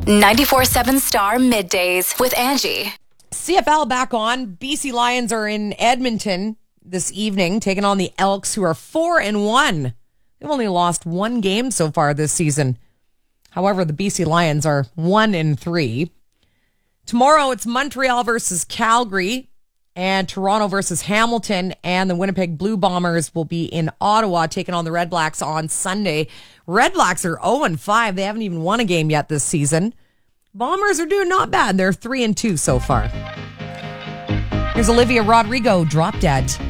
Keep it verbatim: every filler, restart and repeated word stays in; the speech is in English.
ninety-four point seven Star Middays with Angie. C F L back on. B C Lions are in Edmonton this evening, taking on the Elks, who are four and one. They've only lost one game so far this season. However, the B C Lions are one and three. Tomorrow, it's Montreal versus Calgary, and Toronto versus Hamilton, and the Winnipeg Blue Bombers will be in Ottawa taking on the Red Blacks on Sunday. Red Blacks are oh and five. They haven't even won a game yet this season. Bombers are doing not bad. They're three and two so far. Here's Olivia Rodrigo, Drop Dead.